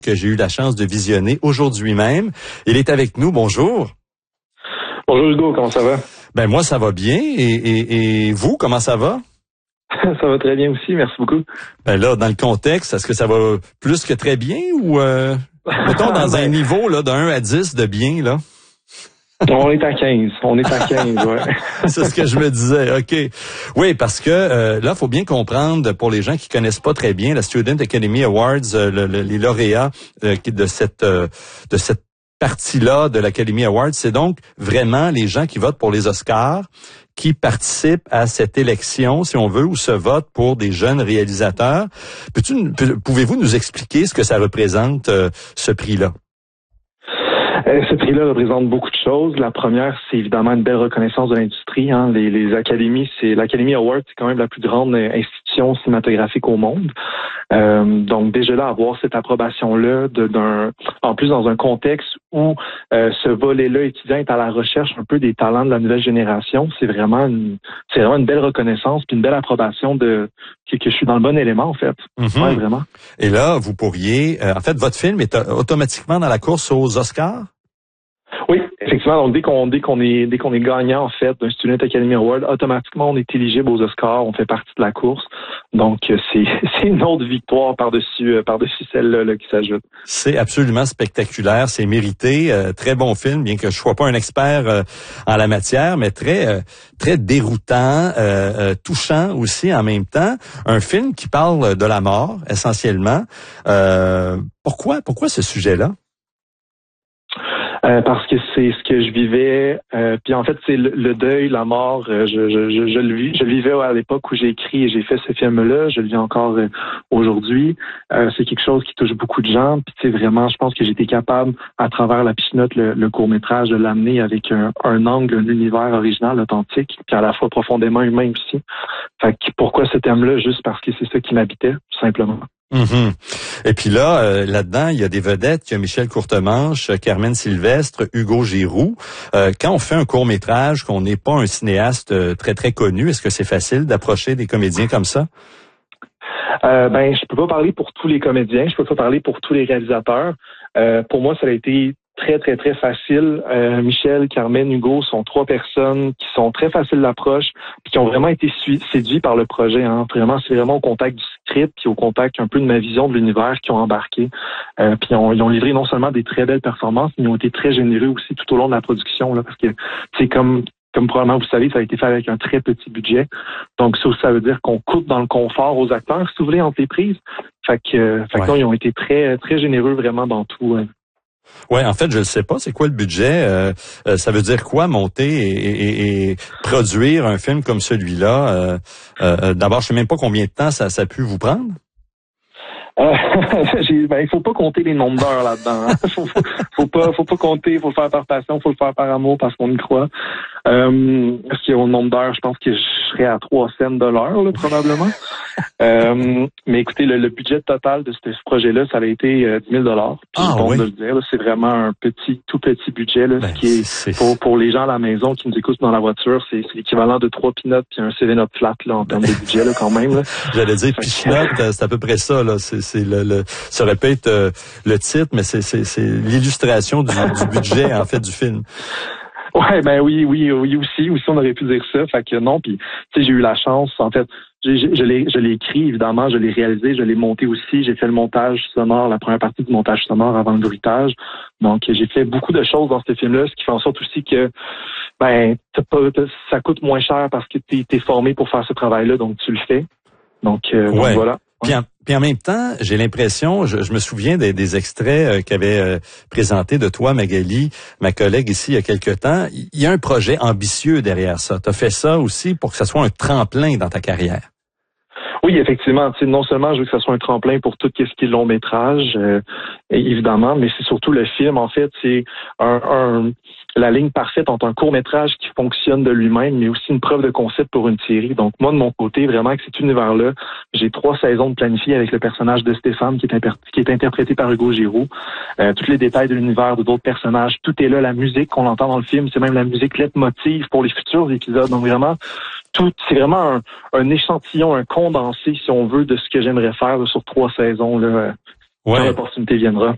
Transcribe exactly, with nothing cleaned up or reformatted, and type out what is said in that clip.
que j'ai eu la chance de visionner aujourd'hui même. Il est avec nous. Bonjour. Bonjour Hugo, comment ça va? Ben moi, ça va bien. Et, et, et vous, comment ça va? Ça va très bien aussi, merci beaucoup. Ben là, dans le contexte, est-ce que ça va plus que très bien ou euh, mettons dans un niveau là de un à dix de bien là? On est à quinze. On est à quinze, ouais. C'est ce que je me disais. OK. Oui, parce que euh, là, il faut bien comprendre, pour les gens qui connaissent pas très bien, la Student Academy Awards, euh, le, le, les lauréats euh, de cette euh, de cette partie-là de l'Academy Awards, c'est donc vraiment les gens qui votent pour les Oscars, qui participent à cette élection, si on veut, ou ce vote pour des jeunes réalisateurs. Peux-tu, pouvez-vous nous expliquer ce que ça représente, euh, ce prix-là? Ce prix-là représente beaucoup de choses. La première, c'est évidemment une belle reconnaissance de l'industrie. Hein. Les, les académies, c'est l'Academy Award, c'est quand même la plus grande institution cinématographique au monde. Euh, donc déjà là, avoir cette approbation-là, de, d'un, en plus dans un contexte où euh, ce volet-là étudiant est à la recherche un peu des talents de la nouvelle génération, c'est vraiment une, c'est vraiment une belle reconnaissance, puis une belle approbation de que, que je suis dans le bon élément en fait. Mm-hmm. Ouais, vraiment. Et là, vous pourriez, euh, en fait, votre film est automatiquement dans la course aux Oscars? Oui, effectivement. Donc dès qu'on dès qu'on est dès qu'on est gagnant en fait d'un Student Academy Award, automatiquement on est éligible aux Oscars, on fait partie de la course. Donc c'est c'est une autre victoire par-dessus euh, par-dessus celle-là là, qui s'ajoute. C'est absolument spectaculaire, c'est mérité, euh, très bon film, bien que je sois pas un expert euh, en la matière, mais très euh, très déroutant, euh, euh, touchant aussi en même temps. Un film qui parle de la mort essentiellement. Euh, pourquoi pourquoi ce sujet-là? Euh, parce que c'est ce que je vivais. Euh, puis en fait, c'est le, le deuil, la mort. Euh, je, je, je, je, le vis, je le vivais à l'époque où j'ai écrit et j'ai fait ce film-là. Je le vis encore euh, aujourd'hui. Euh, c'est quelque chose qui touche beaucoup de gens. Puis c'est vraiment, je pense que j'ai été capable, à travers la pichenote, le, le court-métrage, de l'amener avec un, un angle, un univers original, authentique, puis à la fois profondément humain aussi. Fait que pourquoi ce thème-là? Juste parce que c'est ça qui m'habitait, tout simplement. Mm-hmm. Et puis là, euh, là-dedans, il y a des vedettes, il y a Michel Courtemanche, Carmen Sylvestre, Hugo Giroux. Euh, quand on fait un court-métrage, qu'on n'est pas un cinéaste euh, très, très connu, est-ce que c'est facile d'approcher des comédiens comme ça? Euh, ben, je peux pas parler pour tous les comédiens, je peux pas parler pour tous les réalisateurs. Euh, pour moi, ça a été très, très, très facile. Euh, Michel, Carmen, Hugo sont trois personnes qui sont très faciles d'approche puis qui ont vraiment été séduits par le projet. Hein. Vraiment, c'est vraiment au contact du script puis au contact un peu de ma vision de l'univers qu'ils ont embarqué. Euh, puis on, ils ont livré non seulement des très belles performances, mais ils ont été très généreux aussi tout au long de la production. Là, parce que c'est comme... Comme probablement vous savez, ça a été fait avec un très petit budget. Donc ça, ça veut dire qu'on coupe dans le confort aux acteurs, si vous voulez, entre les prises. Fait que, euh, fait que ouais. Non, ils ont été très, très généreux vraiment dans tout. Hein. Ouais, en fait, je ne sais pas. C'est quoi le budget? Euh, euh, ça veut dire quoi monter et, et, et produire un film comme celui-là? Euh, euh, d'abord, je sais même pas combien de temps ça, ça a pu vous prendre. Euh, ben, il faut pas compter les nombres d'heures là-dedans. Hein. Faut, faut, faut pas, faut pas compter. Faut le faire par passion, faut le faire par amour parce qu'on y croit. Euh, parce qu'au nombre d'heures, je pense que je serais à trois cents de l'heure, là, probablement. euh, mais écoutez, le, le budget total de ce, ce projet-là, ça a été euh, dix mille dollars. Puis ah, bon oui. de le dire, là, c'est vraiment un petit, tout petit budget. Là, ben, ce qui est, c'est... pour pour les gens à la maison qui nous écoutent dans la voiture, c'est, c'est l'équivalent de trois peanuts puis un seven up flat là en termes de budget là quand même. Là. J'allais dire peanuts, c'est à peu près ça là. C'est, c'est le, le ça aurait pu être euh, le titre, mais c'est c'est, c'est l'illustration du, du budget en fait du film. Ouais, ben oui, oui, oui aussi, aussi on aurait pu dire ça. Fait que non, puis tu sais, j'ai eu la chance, en fait, j'ai, je, je l'ai, je l'ai écrit évidemment, je l'ai réalisé, je l'ai monté aussi. J'ai fait le montage sonore, la première partie du montage sonore avant le bruitage. Donc j'ai fait beaucoup de choses dans ce film-là, ce qui fait en sorte aussi que ben t'as pas, t'as, ça coûte moins cher parce que t'es, t'es formé pour faire ce travail-là, donc tu le fais. Donc, euh, ouais. donc voilà. Puis en, puis en même temps, j'ai l'impression, je, je me souviens des, des extraits euh, qu'avait euh, présenté de toi, Magali, ma collègue ici, il y a quelque temps. Il y a un projet ambitieux derrière ça. Tu as fait ça aussi pour que ça soit un tremplin dans ta carrière. Oui, effectivement. Non seulement je veux que ça soit un tremplin pour tout ce qui est long métrage, euh, évidemment, mais c'est surtout le film. En fait, c'est un, un la ligne parfaite entre un court-métrage qui fonctionne de lui-même, mais aussi une preuve de concept pour une série. Donc, moi, de mon côté, vraiment, avec cet univers-là, j'ai trois saisons de planifiées avec le personnage de Stéphane, qui est, imper- qui est interprété par Hugo Giroux. Euh, tous les détails de l'univers de d'autres personnages, tout est là. La musique qu'on entend dans le film, c'est même la musique leitmotiv pour les futurs épisodes. Donc, vraiment, tout, c'est vraiment un, un échantillon, un condensé, si on veut, de ce que j'aimerais faire là, sur trois saisons, là, ouais. quand l'opportunité viendra.